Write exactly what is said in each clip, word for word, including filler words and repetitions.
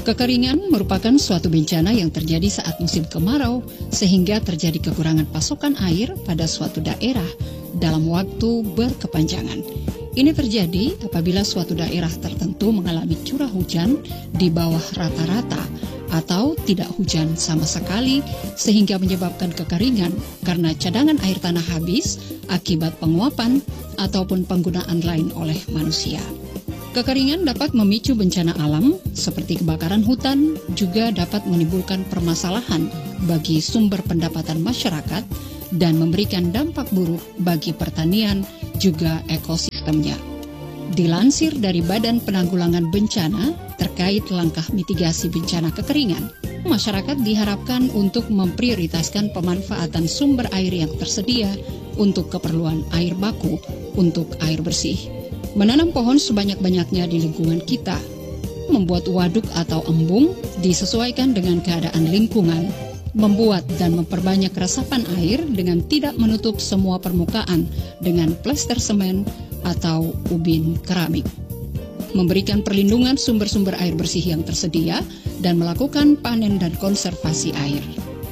Kekeringan merupakan suatu bencana yang terjadi saat musim kemarau, sehingga terjadi kekurangan pasokan air pada suatu daerah dalam waktu berkepanjangan. Ini terjadi apabila suatu daerah tertentu mengalami curah hujan di bawah rata-rata atau tidak hujan sama sekali, sehingga menyebabkan kekeringan karena cadangan air tanah habis akibat penguapan ataupun penggunaan lain oleh manusia. Kekeringan dapat memicu bencana alam seperti kebakaran hutan, juga dapat menimbulkan permasalahan bagi sumber pendapatan masyarakat dan memberikan dampak buruk bagi pertanian juga ekosistemnya. Dilansir dari Badan Penanggulangan Bencana terkait langkah mitigasi bencana kekeringan, masyarakat diharapkan untuk memprioritaskan pemanfaatan sumber air yang tersedia untuk keperluan air baku untuk air bersih. Menanam pohon sebanyak-banyaknya di lingkungan kita, membuat waduk atau embung disesuaikan dengan keadaan lingkungan, membuat dan memperbanyak resapan air dengan tidak menutup semua permukaan dengan plester semen atau ubin keramik, memberikan perlindungan sumber-sumber air bersih yang tersedia, dan melakukan panen dan konservasi air.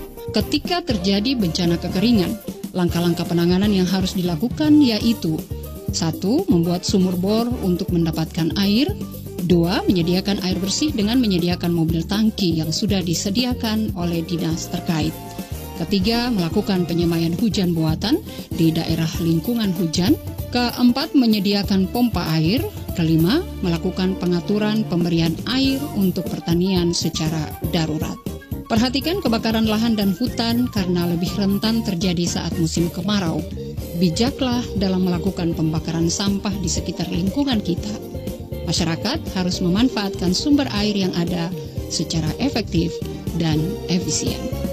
Ketika terjadi bencana kekeringan, langkah-langkah penanganan yang harus dilakukan yaitu: satu. Membuat sumur bor untuk mendapatkan air. Dua. Menyediakan air bersih dengan menyediakan mobil tangki yang sudah disediakan oleh dinas terkait. Ketiga. Melakukan penyemaian hujan buatan di daerah lingkungan hujan. Keempat. Menyediakan pompa air. Kelima. Melakukan pengaturan pemberian air untuk pertanian secara darurat. Perhatikan kebakaran lahan dan hutan karena lebih rentan terjadi saat musim kemarau. Bijaklah dalam melakukan pembakaran sampah di sekitar lingkungan kita. Masyarakat harus memanfaatkan sumber air yang ada secara efektif dan efisien.